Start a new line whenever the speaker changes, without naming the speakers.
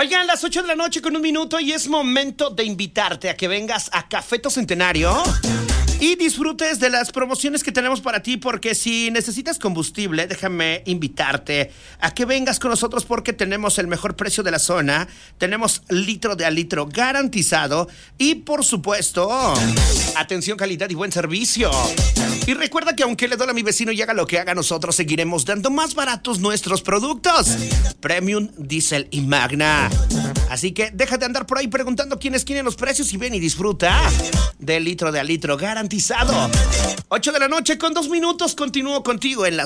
Oigan, las 8 de la noche con 1 minuto y es momento de invitarte a que vengas a Cafeto Centenario y disfrutes de las promociones que tenemos para ti, porque si necesitas combustible, déjame invitarte a que vengas con nosotros porque tenemos el mejor precio de la zona, tenemos litro de a litro garantizado y, por supuesto, atención, calidad y buen servicio. Y recuerda que aunque le duele a mi vecino y haga lo que haga, nosotros seguiremos dando más baratos nuestros productos. Premium, Diesel y Magna. Así que déjate andar por ahí preguntando quiénes quieren los precios y ven y disfruta del litro de a litro garantizado. 8 de la noche con 2 minutos, continúo contigo en la